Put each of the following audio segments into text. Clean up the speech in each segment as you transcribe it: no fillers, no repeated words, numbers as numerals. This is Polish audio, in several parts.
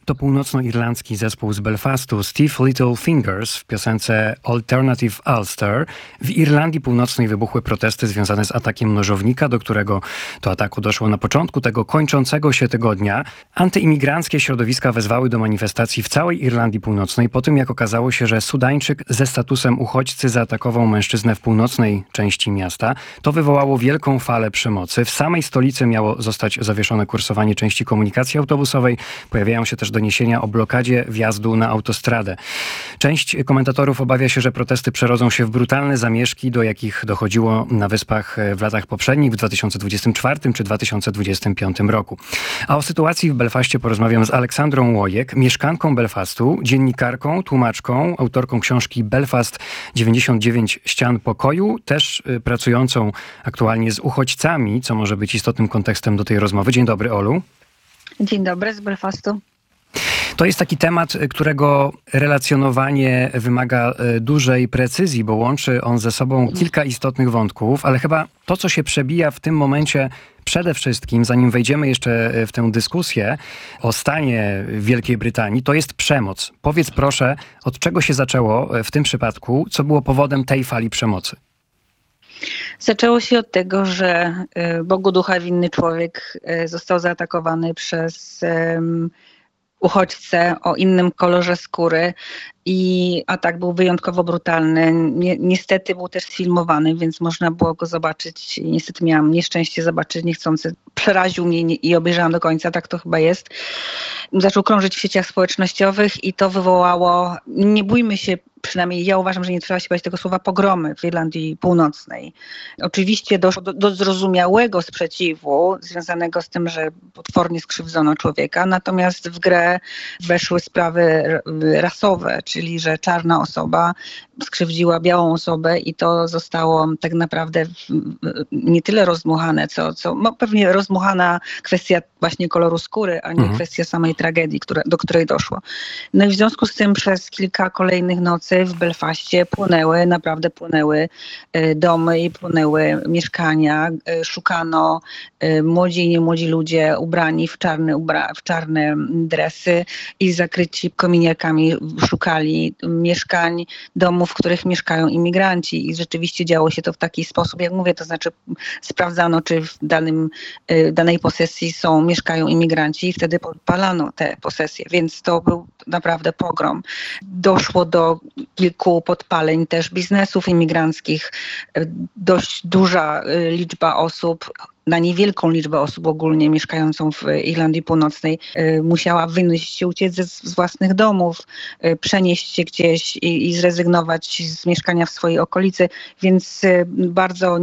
To północnoirlandzki zespół z Belfastu Stiff Little Fingers w piosence Alternative Ulster. W Irlandii Północnej wybuchły protesty związane z atakiem nożownika, do którego to ataku doszło na początku tego kończącego się tygodnia. Antyimigranckie środowiska wezwały do manifestacji w całej Irlandii Północnej po tym, jak okazało się, że Sudańczyk ze statusem uchodźcy zaatakował mężczyznę w północnej części miasta. To wywołało wielką falę przemocy. W samej stolicy miało zostać zawieszone kursowanie części komunikacji autobusowej. Pojawiają się też doniesienia o blokadzie wjazdu na autostradę. Część komentatorów obawia się, że protesty przerodzą się w brutalne zamieszki, do jakich dochodziło na Wyspach w latach poprzednich, w 2024 czy 2025 roku. A o sytuacji w Belfaście porozmawiam z Aleksandrą Łojek, mieszkanką Belfastu, dziennikarką, tłumaczką, autorką książki Belfast 99 ścian pokoju, też pracującą aktualnie z uchodźcami, co może być istotnym kontekstem do tej rozmowy. Dzień dobry, Olu. Dzień dobry, z Belfastu. To jest taki temat, którego relacjonowanie wymaga dużej precyzji, bo łączy on ze sobą kilka istotnych wątków, ale chyba to, co się przebija w tym momencie przede wszystkim, zanim wejdziemy jeszcze w tę dyskusję o stanie Wielkiej Brytanii, to jest przemoc. Powiedz proszę, od czego się zaczęło w tym przypadku, co było powodem tej fali przemocy? Zaczęło się od tego, że Bogu ducha winny człowiek został zaatakowany przez uchodźcę o innym kolorze skóry i atak był wyjątkowo brutalny. Niestety był też sfilmowany, więc można było go zobaczyć. Niestety miałam nieszczęście zobaczyć niechcący. Przeraził mnie i obejrzałam do końca, tak to chyba jest. Zaczął krążyć w sieciach społecznościowych i to wywołało, nie bójmy się, przynajmniej ja uważam, że nie trzeba się bać tego słowa, pogromy w Irlandii Północnej. Oczywiście doszło do zrozumiałego sprzeciwu związanego z tym, że potwornie skrzywdzono człowieka, natomiast w grę weszły sprawy rasowe, czyli że czarna osoba skrzywdziła białą osobę i to zostało tak naprawdę nie tyle rozdmuchane, co pewnie rozdmuchana kwestia właśnie koloru skóry, a nie kwestia samej tragedii, do której doszło. No i w związku z tym przez kilka kolejnych nocy w Belfaście naprawdę płonęły domy i płonęły mieszkania. Szukano młodzi i niemłodzi ludzie ubrani w czarne dresy i zakryci kominiarkami szukali mieszkań, domów, w których mieszkają imigranci i rzeczywiście działo się to w taki sposób, jak mówię, to znaczy sprawdzano, czy w danej posesji mieszkają imigranci i wtedy podpalano te posesje, więc to był naprawdę pogrom. Doszło do kilku podpaleń też biznesów imigranckich. Dość duża liczba osób, na niewielką liczbę osób ogólnie mieszkającą w Irlandii Północnej musiała wyjść się, uciec z własnych domów, przenieść się gdzieś i zrezygnować z mieszkania w swojej okolicy, więc bardzo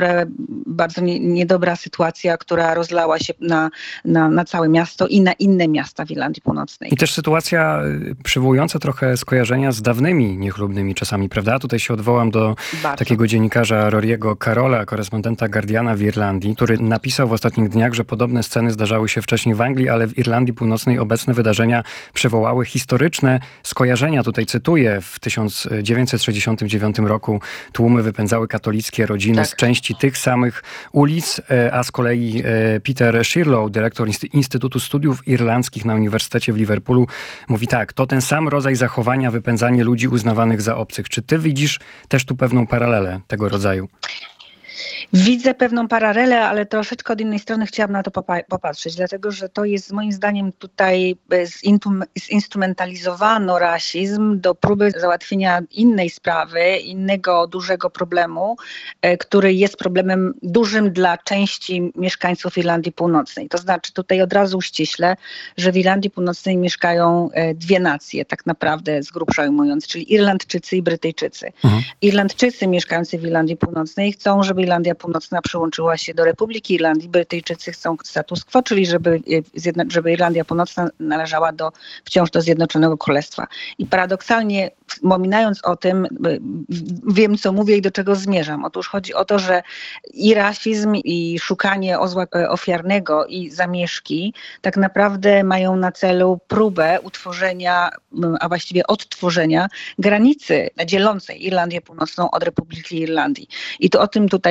niedobra sytuacja, która rozlała się na całe miasto i na inne miasta w Irlandii Północnej. I też sytuacja przywołująca trochę skojarzenia z dawnymi niechlubnymi czasami, prawda? Tutaj się odwołam do takiego dziennikarza Rory'ego Carrolla, korespondenta Guardiana w Irlandii, który napisał w ostatnich dniach, że podobne sceny zdarzały się wcześniej w Anglii, ale w Irlandii Północnej obecne wydarzenia przywołały historyczne skojarzenia. Tutaj cytuję, w 1969 roku tłumy wypędzały katolickie rodziny z części tych samych ulic, a z kolei Peter Shirlow, dyrektor Instytutu Studiów Irlandzkich na Uniwersytecie w Liverpoolu, mówi tak, to ten sam rodzaj zachowania, wypędzanie ludzi uznawanych za obcych. Czy ty widzisz też tu pewną paralelę tego rodzaju? Widzę pewną paralelę, ale troszeczkę od innej strony chciałam na to popatrzeć, dlatego że to jest moim zdaniem tutaj zinstrumentalizowano rasizm do próby załatwienia innej sprawy, innego dużego problemu, który jest problemem dużym dla części mieszkańców Irlandii Północnej. To znaczy tutaj od razu uściślę, że w Irlandii Północnej mieszkają dwie nacje, tak naprawdę z grubsza ujmując, czyli Irlandczycy i Brytyjczycy. Irlandczycy mieszkający w Irlandii Północnej chcą, żeby Irlandia Północna przyłączyła się do Republiki Irlandii. Brytyjczycy chcą status quo, czyli żeby Irlandia Północna należała wciąż do Zjednoczonego Królestwa. I paradoksalnie, wspominając o tym, wiem, co mówię i do czego zmierzam. Otóż chodzi o to, że i rasizm, i szukanie ozła ofiarnego, i zamieszki tak naprawdę mają na celu próbę utworzenia, a właściwie odtworzenia granicy dzielącej Irlandię Północną od Republiki Irlandii. I to o tym tutaj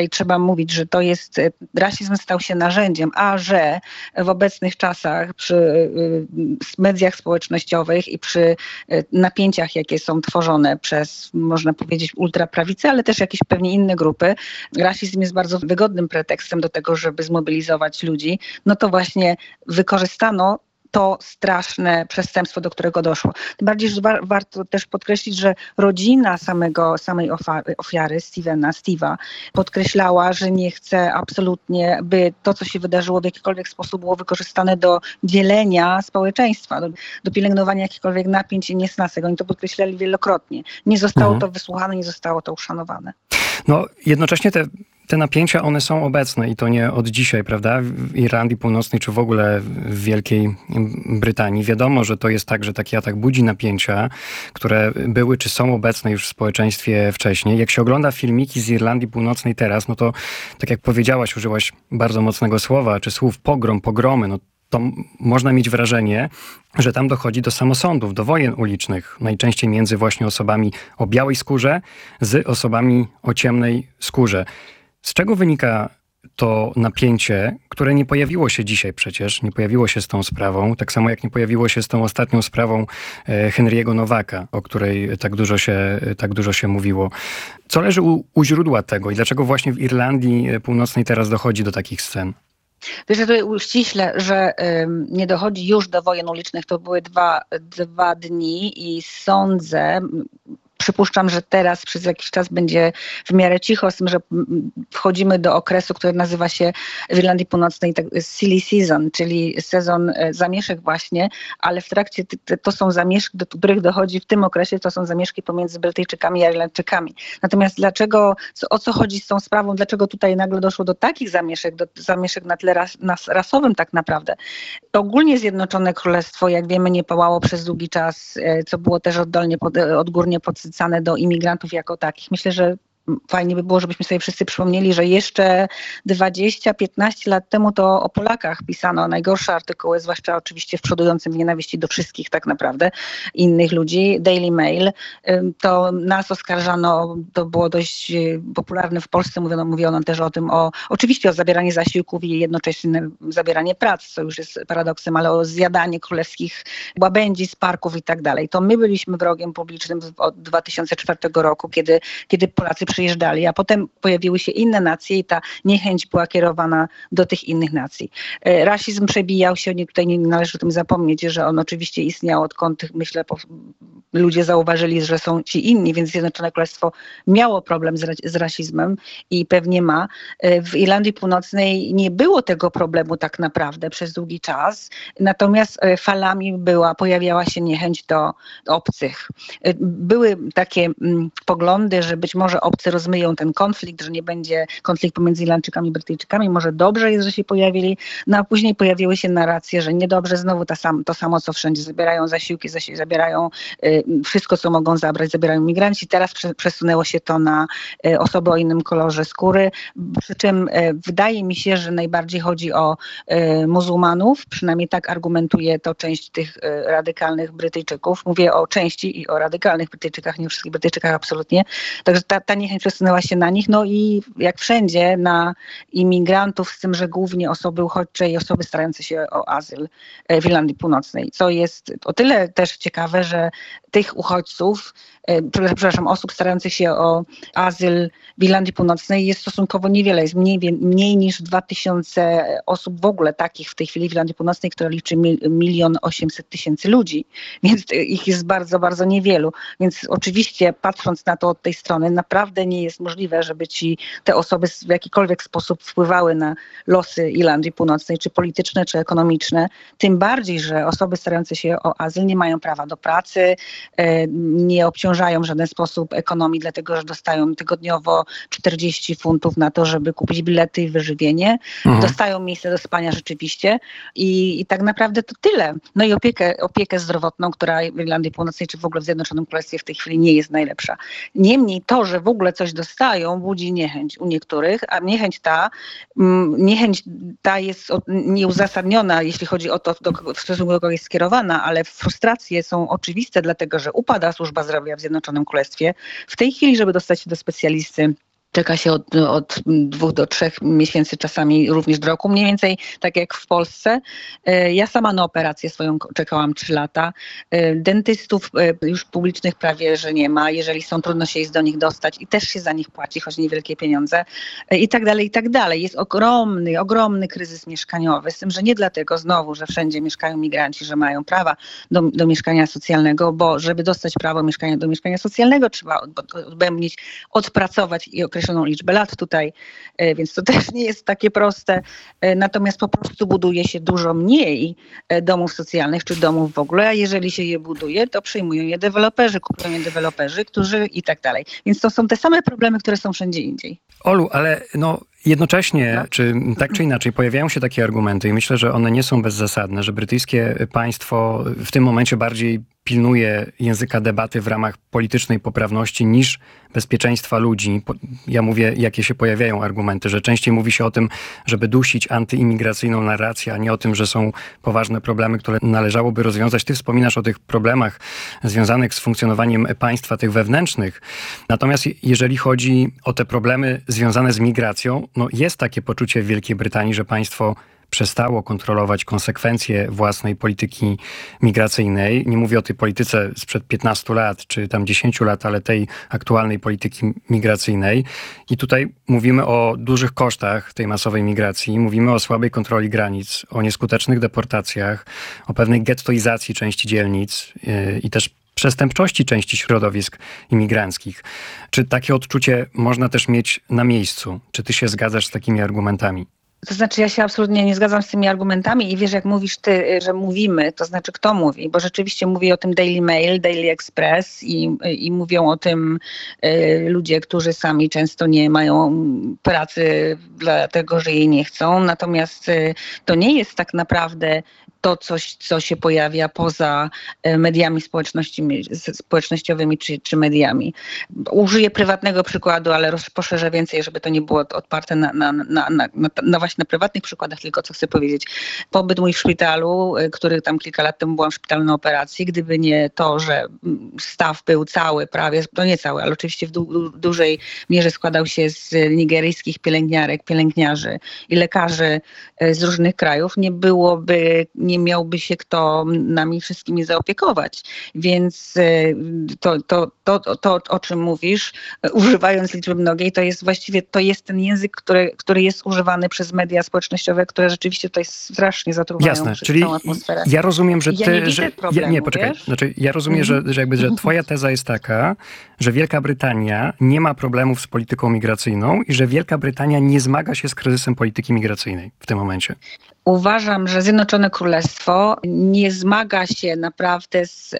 tutaj trzeba mówić, że to jest, rasizm stał się narzędziem, a że w obecnych czasach przy mediach społecznościowych i przy napięciach, jakie są tworzone przez, można powiedzieć, ultraprawicę, ale też jakieś pewnie inne grupy, rasizm jest bardzo wygodnym pretekstem do tego, żeby zmobilizować ludzi, no to właśnie wykorzystano to straszne przestępstwo, do którego doszło. Tym bardziej, że warto też podkreślić, że rodzina samej ofiary, Steve'a, podkreślała, że nie chce absolutnie, by to, co się wydarzyło, w jakikolwiek sposób było wykorzystane do dzielenia społeczeństwa, do pielęgnowania jakichkolwiek napięć i niesnasek. Oni to podkreślali wielokrotnie. Nie zostało to wysłuchane, nie zostało to uszanowane. No, jednocześnie te napięcia, one są obecne i to nie od dzisiaj, prawda? W Irlandii Północnej czy w ogóle w Wielkiej Brytanii. Wiadomo, że to jest tak, że taki atak budzi napięcia, które były czy są obecne już w społeczeństwie wcześniej. Jak się ogląda filmiki z Irlandii Północnej teraz, no to tak jak powiedziałaś, użyłaś bardzo mocnego słowa, czy słów pogromy, no to można mieć wrażenie, że tam dochodzi do samosądów, do wojen ulicznych. Najczęściej między właśnie osobami o białej skórze z osobami o ciemnej skórze. Z czego wynika to napięcie, które nie pojawiło się dzisiaj przecież, nie pojawiło się z tą sprawą, tak samo jak nie pojawiło się z tą ostatnią sprawą Henry'ego Nowaka, o której tak dużo się mówiło. Co leży u źródła tego i dlaczego właśnie w Irlandii Północnej teraz dochodzi do takich scen? Wiesz, ja tutaj uściślę, że nie dochodzi już do wojen ulicznych. To były dwa dni i sądzę, przypuszczam, że teraz przez jakiś czas będzie w miarę cicho, z tym, że wchodzimy do okresu, który nazywa się w Irlandii Północnej silly season, czyli sezon zamieszek właśnie, ale w trakcie to są zamieszki, do których dochodzi w tym okresie, to są zamieszki pomiędzy Brytyjczykami a Irlandczykami. Natomiast o co chodzi z tą sprawą, dlaczego tutaj nagle doszło do takich zamieszek na tle rasowym tak naprawdę? Ogólnie Zjednoczone Królestwo, jak wiemy, nie pałało przez długi czas, co było też odgórnie podsycane do imigrantów jako takich. Myślę, że fajnie by było, żebyśmy sobie wszyscy przypomnieli, że jeszcze 20-15 lat temu to o Polakach pisano najgorsze artykuły, zwłaszcza oczywiście w przodującym w nienawiści do wszystkich tak naprawdę innych ludzi. Daily Mail, to nas oskarżano, to było dość popularne w Polsce, mówiono też oczywiście o zabieranie zasiłków i jednocześnie zabieranie prac, co już jest paradoksem, ale o zjadanie królewskich łabędzi z parków i tak dalej. To my byliśmy wrogiem publicznym od 2004 roku, kiedy Polacy przyjeżdżali, a potem pojawiły się inne nacje i ta niechęć była kierowana do tych innych nacji. Rasizm przebijał się, tutaj nie należy o tym zapomnieć, że on oczywiście istniał, odkąd, myślę, ludzie zauważyli, że są ci inni, więc Zjednoczone Królestwo miało problem z rasizmem i pewnie ma. W Irlandii Północnej nie było tego problemu tak naprawdę przez długi czas, natomiast falami pojawiała się niechęć do obcych. Były takie poglądy, że być może obcy rozmyją ten konflikt, że nie będzie konflikt pomiędzy Irlandczykami i Brytyjczykami. Może dobrze jest, że się pojawili, no a później pojawiły się narracje, że niedobrze, znowu to samo co wszędzie. Zabierają zasiłki, zabierają wszystko, co mogą zabrać, zabierają migranci. Teraz przesunęło się to na osoby o innym kolorze skóry, przy czym wydaje mi się, że najbardziej chodzi o muzułmanów, przynajmniej tak argumentuje to część tych radykalnych Brytyjczyków. Mówię o części i o radykalnych Brytyjczykach, nie o wszystkich Brytyjczykach absolutnie. Także ta niechęć przesunęła się na nich, no i jak wszędzie na imigrantów, z tym, że głównie osoby uchodźcze i osoby starające się o azyl w Irlandii Północnej, co jest o tyle też ciekawe, że tych uchodźców, osób starających się o azyl w Irlandii Północnej jest stosunkowo niewiele, jest mniej niż 2000 osób w ogóle takich w tej chwili w Irlandii Północnej, która liczy 1 800 000 ludzi, więc ich jest bardzo, bardzo niewielu. Więc oczywiście patrząc na to od tej strony, naprawdę nie jest możliwe, żeby te osoby w jakikolwiek sposób wpływały na losy Irlandii Północnej, czy polityczne, czy ekonomiczne. Tym bardziej, że osoby starające się o azyl nie mają prawa do pracy, nie obciążają w żaden sposób ekonomii, dlatego że dostają tygodniowo 40 funtów na to, żeby kupić bilety i wyżywienie. Dostają miejsce do spania rzeczywiście i tak naprawdę to tyle. No i opiekę zdrowotną, która w Irlandii Północnej, czy w ogóle w Zjednoczonym Królestwie w tej chwili nie jest najlepsza. Niemniej to, że w ogóle coś dostają, budzi niechęć u niektórych, a niechęć ta jest nieuzasadniona, jeśli chodzi o to, w stosunku do kogo jest skierowana, ale frustracje są oczywiste, dlatego że upada służba zdrowia w Zjednoczonym Królestwie. W tej chwili, żeby dostać się do specjalisty, czeka się od 2 do 3 miesięcy, czasami również do roku, mniej więcej tak jak w Polsce. Ja sama na operację swoją czekałam 3 lata. Dentystów już publicznych prawie, że nie ma. Jeżeli są, trudno się do nich dostać i też się za nich płaci, choć niewielkie pieniądze i tak dalej, i tak dalej. Jest ogromny kryzys mieszkaniowy, z tym, że nie dlatego znowu, że wszędzie mieszkają migranci, że mają prawa do mieszkania socjalnego, bo żeby dostać prawo do mieszkania socjalnego trzeba odbębnić, odpracować i określoną liczbę lat tutaj, więc to też nie jest takie proste. Natomiast po prostu buduje się dużo mniej domów socjalnych czy domów w ogóle, a jeżeli się je buduje, to przyjmują je deweloperzy, kupują je deweloperzy, którzy i tak dalej. Więc to są te same problemy, które są wszędzie indziej. Olu, ale jednocześnie, czy tak czy inaczej, pojawiają się takie argumenty i myślę, że one nie są bezzasadne, że brytyjskie państwo w tym momencie bardziej pilnuje języka debaty w ramach politycznej poprawności niż bezpieczeństwa ludzi. Ja mówię, jakie się pojawiają argumenty, że częściej mówi się o tym, żeby dusić antyimigracyjną narrację, a nie o tym, że są poważne problemy, które należałoby rozwiązać. Ty wspominasz o tych problemach związanych z funkcjonowaniem państwa, tych wewnętrznych. Natomiast jeżeli chodzi o te problemy związane z migracją, jest takie poczucie w Wielkiej Brytanii, że państwo przestało kontrolować konsekwencje własnej polityki migracyjnej. Nie mówię o tej polityce sprzed 15 lat, czy tam 10 lat, ale tej aktualnej polityki migracyjnej. I tutaj mówimy o dużych kosztach tej masowej migracji, mówimy o słabej kontroli granic, o nieskutecznych deportacjach, o pewnej gettoizacji części dzielnic i też przestępczości części środowisk imigranckich. Czy takie odczucie można też mieć na miejscu? Czy ty się zgadzasz z takimi argumentami? To znaczy ja się absolutnie nie zgadzam z tymi argumentami i wiesz, jak mówisz ty, że mówimy, to znaczy kto mówi, bo rzeczywiście mówi o tym Daily Mail, Daily Express i mówią o tym ludzie, którzy sami często nie mają pracy dlatego, że jej nie chcą, natomiast to nie jest tak naprawdę to coś, co się pojawia poza mediami społecznościowymi czy mediami. Użyję prywatnego przykładu, ale poszerzę więcej, żeby to nie było odparte na właśnie na prywatnych przykładach, tylko co chcę powiedzieć. Pobyt mój w szpitalu, który tam kilka lat temu byłam w szpitalu na operacji, gdyby nie to, że staw był cały, prawie, no nie cały, ale oczywiście w dużej mierze składał się z nigeryjskich pielęgniarek, pielęgniarzy i lekarzy z różnych krajów, nie miałby się kto nami wszystkimi zaopiekować. Więc to o czym mówisz, używając liczby mnogiej, to jest właściwie ten język, który jest używany przez media społecznościowe, które rzeczywiście tutaj strasznie zatruwają. Jasne, czyli całą atmosferę. ja rozumiem, że ty... Ja nie widzę problemu, nie, poczekaj. wiesz? Znaczy, ja rozumiem, że twoja teza jest taka, że Wielka Brytania nie ma problemów z polityką migracyjną i że Wielka Brytania nie zmaga się z kryzysem polityki migracyjnej w tym momencie. Uważam, że Zjednoczone Królestwo nie zmaga się naprawdę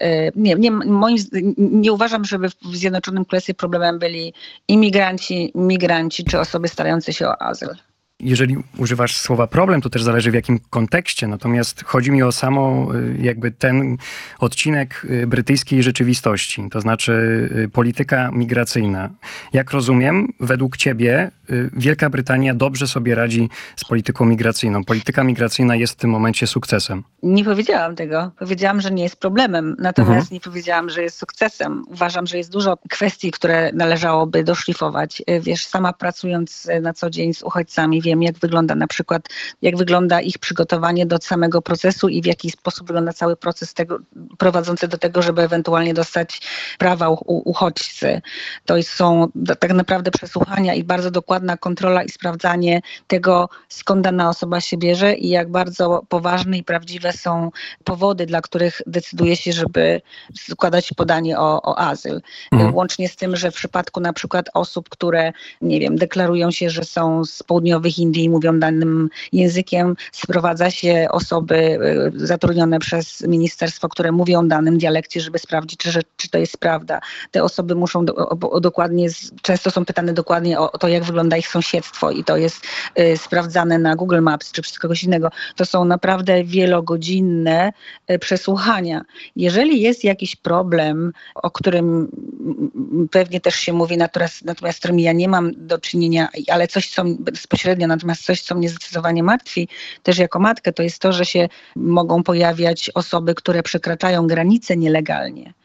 nie uważam, żeby w Zjednoczonym Królestwie problemem byli imigranci, migranci czy osoby starające się o azyl. Jeżeli używasz słowa problem, to też zależy w jakim kontekście, natomiast chodzi mi o samo jakby ten odcinek brytyjskiej rzeczywistości, to znaczy polityka migracyjna. Jak rozumiem, według ciebie Wielka Brytania dobrze sobie radzi z polityką migracyjną. Polityka migracyjna jest w tym momencie sukcesem. Nie powiedziałam tego. Powiedziałam, że nie jest problemem, natomiast nie powiedziałam, że jest sukcesem. Uważam, że jest dużo kwestii, które należałoby doszlifować. Wiesz, sama pracując na co dzień z uchodźcami, wiem, jak wygląda ich przygotowanie do samego procesu i w jaki sposób wygląda cały proces prowadzący do tego, żeby ewentualnie dostać prawa uchodźcy. To są tak naprawdę przesłuchania i bardzo dokładna kontrola i sprawdzanie tego, skąd dana osoba się bierze i jak bardzo poważne i prawdziwe są powody, dla których decyduje się, żeby składać podanie o azyl. Łącznie z tym, że w przypadku na przykład osób, które, nie wiem, deklarują się, że są z południowych Indii i mówią danym językiem, sprowadza się osoby zatrudnione przez ministerstwo, które mówią danym dialekcie, żeby sprawdzić, czy to jest prawda. Te osoby muszą dokładnie, często są pytane dokładnie o to, jak wygląda ich sąsiedztwo i to jest sprawdzane na Google Maps czy przez kogoś innego. To są naprawdę wielogodzinne przesłuchania. Jeżeli jest jakiś problem, o którym pewnie też się mówi, natomiast z którym ja nie mam do czynienia, ale coś, co bezpośrednio, natomiast coś, co mnie zdecydowanie martwi, też jako matkę, to jest to, że się mogą pojawiać osoby, które przekraczają granice nielegalnie.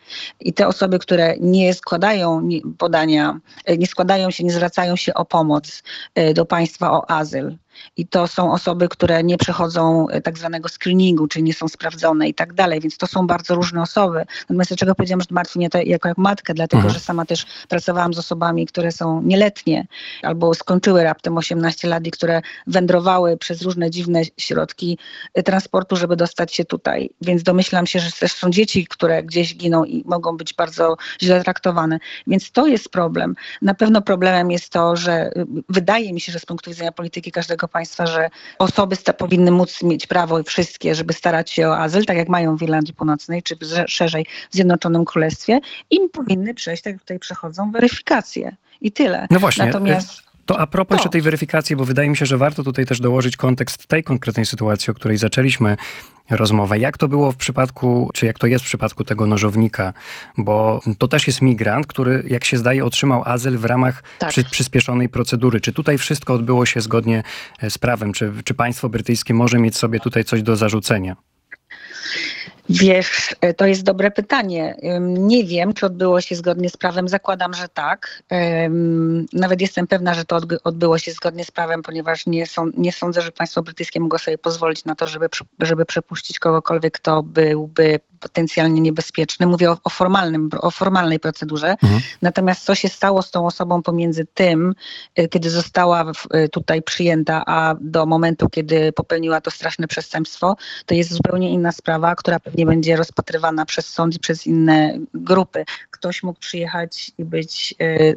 I te osoby, które nie składają podania, nie składają się, nie zwracają się o pomoc do państwa, o azyl. I to są osoby, które nie przechodzą tak zwanego screeningu, czyli nie są sprawdzone i tak dalej, więc to są bardzo różne osoby. Natomiast dlaczego powiedziałam, że martwi mnie to jako matkę, dlatego że sama też pracowałam z osobami, które są nieletnie albo skończyły raptem 18 lat i które wędrowały przez różne dziwne środki transportu, żeby dostać się tutaj. Więc domyślam się, że też są dzieci, które gdzieś giną i mogą być bardzo źle traktowane. Więc to jest problem. Na pewno problemem jest to, że wydaje mi się, że z punktu widzenia polityki każdego państwa, że osoby powinny móc mieć prawo wszystkie, żeby starać się o azyl, tak jak mają w Irlandii Północnej, czy szerzej w Zjednoczonym Królestwie, i powinny przejść, tak jak tutaj przechodzą, weryfikację. I tyle. No właśnie. Natomiast To a propos jeszcze tej weryfikacji, bo wydaje mi się, że warto tutaj też dołożyć kontekst tej konkretnej sytuacji, o której zaczęliśmy rozmowę. Jak to było w przypadku, czy jak to jest w przypadku tego nożownika? Bo to też jest migrant, który, jak się zdaje, otrzymał azyl w ramach przyspieszonej procedury. Czy tutaj wszystko odbyło się zgodnie z prawem? Czy państwo brytyjskie może mieć sobie tutaj coś do zarzucenia? Wiesz, to jest dobre pytanie. Nie wiem, czy odbyło się zgodnie z prawem. Zakładam, że tak. Nawet jestem pewna, że to odbyło się zgodnie z prawem, ponieważ nie sądzę, że państwo brytyjskie mogło sobie pozwolić na to, żeby przepuścić kogokolwiek, kto byłby potencjalnie niebezpieczny. Mówię o formalnej procedurze. Natomiast co się stało z tą osobą pomiędzy tym, kiedy została tutaj przyjęta, a do momentu, kiedy popełniła to straszne przestępstwo, to jest zupełnie inna sprawa, która pewnie będzie rozpatrywana przez sąd i przez inne grupy. Ktoś mógł przyjechać i być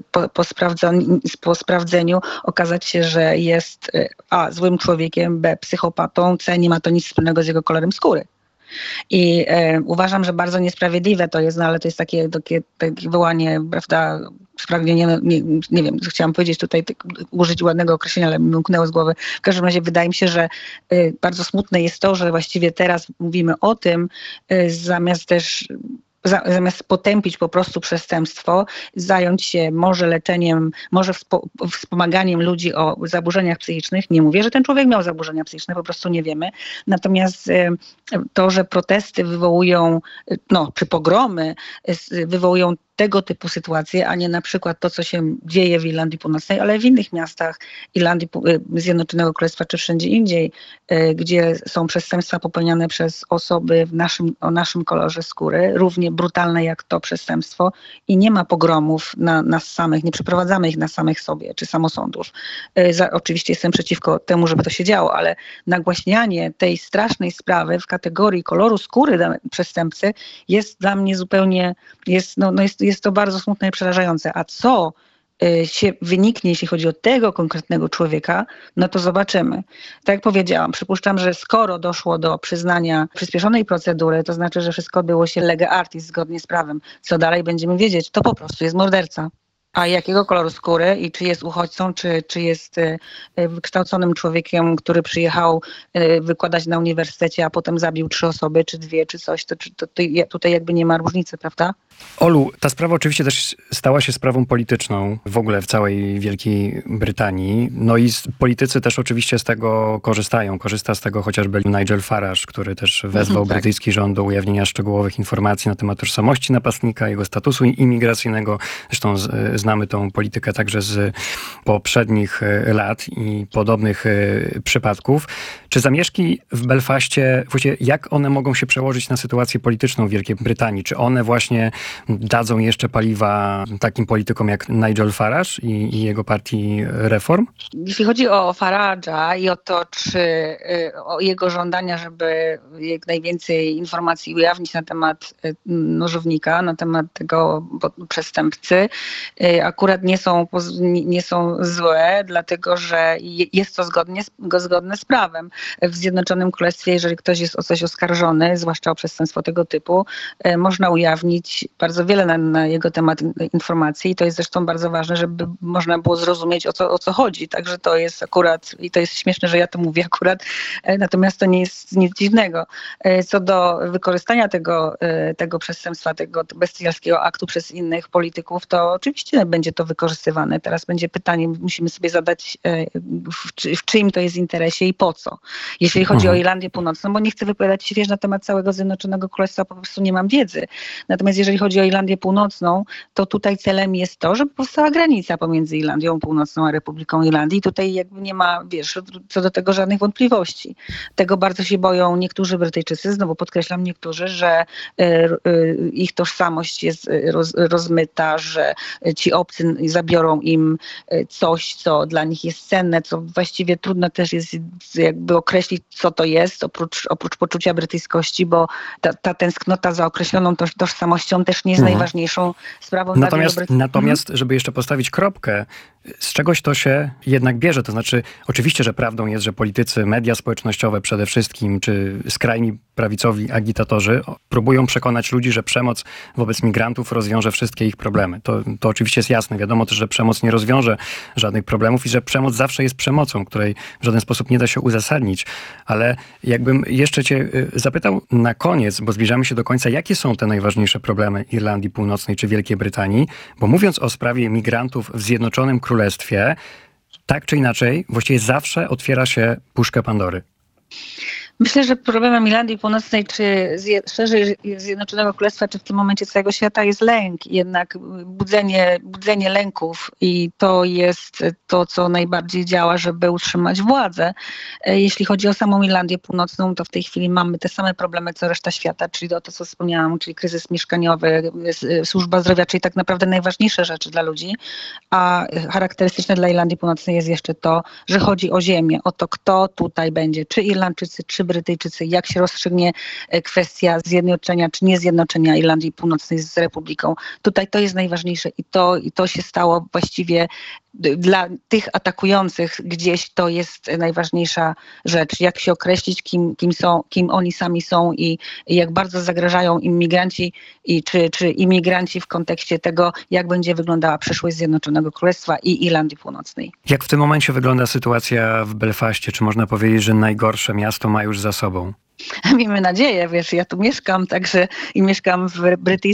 po sprawdzeniu okazać się, że jest a. złym człowiekiem, b. psychopatą, c. nie ma to nic wspólnego z jego kolorem skóry. I uważam, że bardzo niesprawiedliwe to jest, no ale to jest takie wyłanie, prawda, spragnienie, nie wiem, chciałam powiedzieć tutaj, użyć ładnego określenia, ale mi umknęło z głowy. W każdym razie wydaje mi się, że bardzo smutne jest to, że właściwie teraz mówimy o tym, zamiast potępić po prostu przestępstwo, zająć się może leczeniem, może wspomaganiem ludzi o zaburzeniach psychicznych. Nie mówię, że ten człowiek miał zaburzenia psychiczne, po prostu nie wiemy. Natomiast to, że protesty wywołują, czy pogromy wywołują tego typu sytuacje, a nie na przykład to, co się dzieje w Irlandii Północnej, ale w innych miastach Irlandii Zjednoczonego Królestwa czy wszędzie indziej, gdzie są przestępstwa popełniane przez osoby o naszym kolorze skóry, równie brutalne jak to przestępstwo, i nie ma pogromów na nas samych, nie przeprowadzamy ich na samych sobie czy samosądów. Oczywiście jestem przeciwko temu, żeby to się działo, ale nagłaśnianie tej strasznej sprawy w kategorii koloru skóry przestępcy jest dla mnie zupełnie, jest to bardzo smutne i przerażające. A co się wyniknie, jeśli chodzi o tego konkretnego człowieka, no to zobaczymy. Tak jak powiedziałam, przypuszczam, że skoro doszło do przyznania przyspieszonej procedury, to znaczy, że wszystko odbyło się lege artis, zgodnie z prawem. Co dalej będziemy wiedzieć? To po prostu jest morderca. A jakiego koloru skóry i czy jest uchodźcą, czy jest wykształconym człowiekiem, który przyjechał wykładać na uniwersytecie, a potem zabił 3 osoby, czy 2, czy coś, to tutaj jakby nie ma różnicy, prawda? Olu, ta sprawa oczywiście też stała się sprawą polityczną w ogóle w całej Wielkiej Brytanii. No i politycy też oczywiście z tego korzystają. Korzysta z tego chociażby Nigel Farage, który też wezwał brytyjski rząd do ujawnienia szczegółowych informacji na temat tożsamości napastnika, jego statusu imigracyjnego. Zresztą znamy tą politykę także z poprzednich lat i podobnych przypadków. Czy zamieszki w Belfaście, właściwie jak one mogą się przełożyć na sytuację polityczną w Wielkiej Brytanii? Czy one właśnie dadzą jeszcze paliwa takim politykom jak Nigel Farage i jego partii Reform? Jeśli chodzi o Farage'a i o to, o jego żądania, żeby jak najwięcej informacji ujawnić na temat nożownika, na temat tego przestępcy, akurat nie są złe, dlatego że jest to zgodne z prawem. W Zjednoczonym Królestwie, jeżeli ktoś jest o coś oskarżony, zwłaszcza o przestępstwo tego typu, można ujawnić bardzo wiele na jego temat informacji i to jest zresztą bardzo ważne, żeby można było zrozumieć, o co chodzi. Także to jest akurat, i to jest śmieszne, że ja to mówię akurat, natomiast to nie jest nic dziwnego. Co do wykorzystania tego przestępstwa, tego bestialskiego aktu przez innych polityków, to oczywiście strony będzie to wykorzystywane. Teraz będzie pytanie, musimy sobie zadać, w czyim to jest interesie i po co. Jeśli chodzi o Irlandię Północną, bo nie chcę wypowiadać się na temat całego Zjednoczonego Królestwa, po prostu nie mam wiedzy. Natomiast jeżeli chodzi o Irlandię Północną, to tutaj celem jest to, żeby powstała granica pomiędzy Irlandią Północną a Republiką Irlandii. Tutaj jakby nie ma, co do tego żadnych wątpliwości. Tego bardzo się boją niektórzy Brytyjczycy, znowu podkreślam niektórzy, że ich tożsamość jest rozmyta, że ci obcy zabiorą im coś, co dla nich jest cenne, co właściwie trudno też jest jakby określić, co to jest, oprócz poczucia brytyjskości, bo ta tęsknota za określoną tożsamością też nie jest najważniejszą sprawą dla wielu Brytyjczyków. Natomiast, żeby jeszcze postawić kropkę, z czegoś to się jednak bierze. To znaczy, oczywiście, że prawdą jest, że politycy, media społecznościowe przede wszystkim, czy skrajni prawicowi agitatorzy próbują przekonać ludzi, że przemoc wobec migrantów rozwiąże wszystkie ich problemy. To oczywiście jest jasne. Wiadomo też, że przemoc nie rozwiąże żadnych problemów i że przemoc zawsze jest przemocą, której w żaden sposób nie da się uzasadnić. Ale jakbym jeszcze cię zapytał na koniec, bo zbliżamy się do końca, jakie są te najważniejsze problemy Irlandii Północnej czy Wielkiej Brytanii? Bo mówiąc o sprawie migrantów w Zjednoczonym Królestwie, tak czy inaczej, właściwie zawsze otwiera się puszkę Pandory. Myślę, że problemem Irlandii Północnej, czy szerzej Zjednoczonego Królestwa, czy w tym momencie całego świata jest lęk. Jednak budzenie lęków i to jest to, co najbardziej działa, żeby utrzymać władzę. Jeśli chodzi o samą Irlandię Północną, to w tej chwili mamy te same problemy, co reszta świata, czyli o to, co wspomniałam, czyli kryzys mieszkaniowy, służba zdrowia, czyli tak naprawdę najważniejsze rzeczy dla ludzi. A charakterystyczne dla Irlandii Północnej jest jeszcze to, że chodzi o ziemię, o to, kto tutaj będzie, czy Irlandczycy, czy Brytyjczycy, jak się rozstrzygnie kwestia zjednoczenia czy niezjednoczenia Irlandii Północnej z Republiką. Tutaj to jest najważniejsze i to się stało właściwie dla tych atakujących gdzieś to jest najważniejsza rzecz. Jak się określić, kim oni sami są i jak bardzo zagrażają im migranci czy imigranci w kontekście tego, jak będzie wyglądała przyszłość Zjednoczonego Królestwa i Irlandii Północnej. Jak w tym momencie wygląda sytuacja w Belfaście? Czy można powiedzieć, że najgorsze miasto ma już za sobą? Miejmy nadzieję, ja tu mieszkam, także i mieszkam w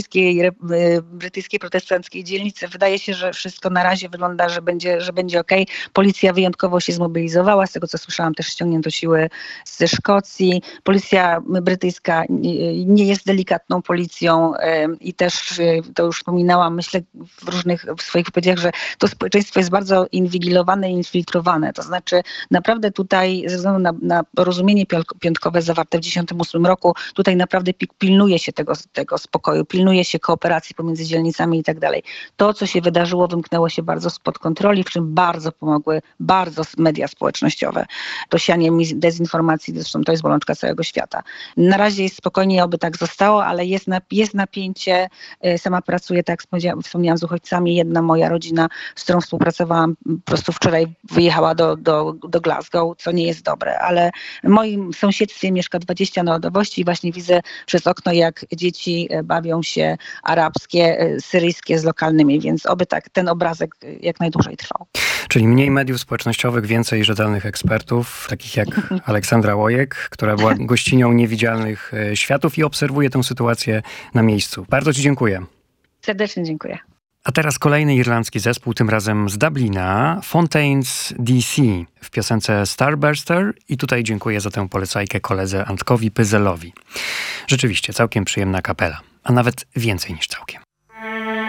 brytyjskiej protestanckiej dzielnicy. Wydaje się, że wszystko na razie wygląda, że będzie okej. Policja wyjątkowo się zmobilizowała, z tego co słyszałam też ściągnięto siły ze Szkocji. Policja brytyjska nie jest delikatną policją i też to już wspominałam, myślę w swoich wypowiedziach, że to społeczeństwo jest bardzo inwigilowane i infiltrowane. To znaczy naprawdę tutaj ze względu na porozumienie piątkowe zawarte w 1998 roku, tutaj naprawdę pilnuje się tego spokoju, pilnuje się kooperacji pomiędzy dzielnicami i tak dalej. To, co się wydarzyło, wymknęło się bardzo spod kontroli, w czym bardzo pomogły media społecznościowe. To sianie dezinformacji, zresztą to jest bolączka całego świata. Na razie jest spokojnie, oby tak zostało, ale jest napięcie. Sama pracuję, tak jak wspomniałam, z uchodźcami. Jedna moja rodzina, z którą współpracowałam, po prostu wczoraj wyjechała do Glasgow, co nie jest dobre, ale w moim sąsiedztwie mieszka 20 narodowości i właśnie widzę przez okno, jak dzieci bawią się arabskie, syryjskie z lokalnymi, więc oby tak ten obrazek jak najdłużej trwał. Czyli mniej mediów społecznościowych, więcej rzetelnych ekspertów, takich jak Aleksandra Łojek, która była gościnią Niewidzialnych Światów i obserwuje tę sytuację na miejscu. Bardzo ci dziękuję. Serdecznie dziękuję. A teraz kolejny irlandzki zespół, tym razem z Dublina, Fontaines DC w piosence Starburster i tutaj dziękuję za tę polecajkę koledze Antkowi Pyzelowi. Rzeczywiście całkiem przyjemna kapela, a nawet więcej niż całkiem.